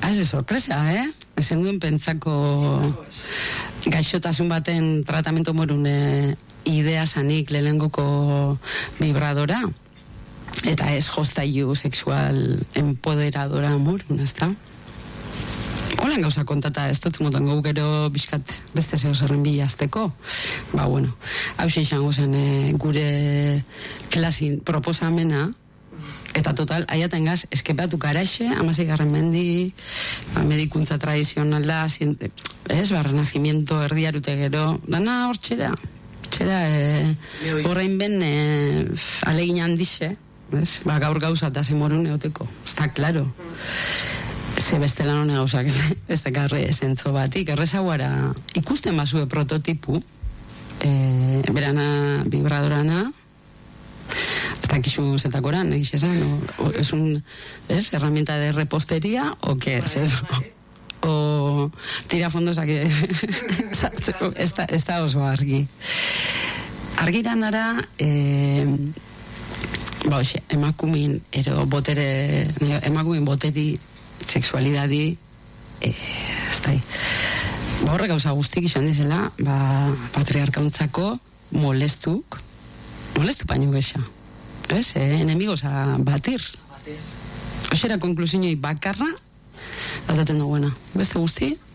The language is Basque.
Ez sorpresa, ezen duen pentsako gaixotasun baten tratamentu morun idea zanik lehenengoko vibradora, eta ez jostailu sexual empoderadora morun, ez da? Olen gauza kontata, ez dut motan gau gero bizkat beste zeo zerren bilazteko. Bueno, hau izango zen gure klasin proposamena, eta total, aiaten gaz, eskepatu garaxe, 16. mendi, medikuntza tradizionala, renazimiento erdiarute gero, dana hor txera, horrein ben alegin handixe, gaur gauza eta zemorun eoteko, ez da, klaro. Ze bestelan hone gauzak ez dakarre zentzo batik, errezaguara ikusten bazue prototipu, berana, vibradorana, ez dakizu zetakoran, egiz esan, es herramienta de repostería, o qué es eso? O tira fondos aquí, ez da oso argi. Argiran ara, emakumin, emakumin boteri, sexualidadi, ez da, horre gauza guztik izan dizela, patriarkauntzako molestu baino gesa. Enemigos a batir. Oxera konklusiñoi bakarra, aldaten duguena. Beste guzti,